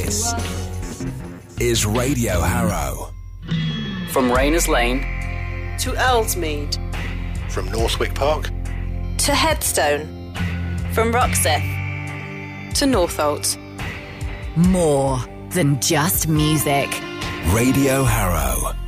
This is Radio Harrow. From Rayners Lane to Earlsmead. From Northwick Park to Headstone. From Roxeth to Northolt. More than just music. Radio Harrow.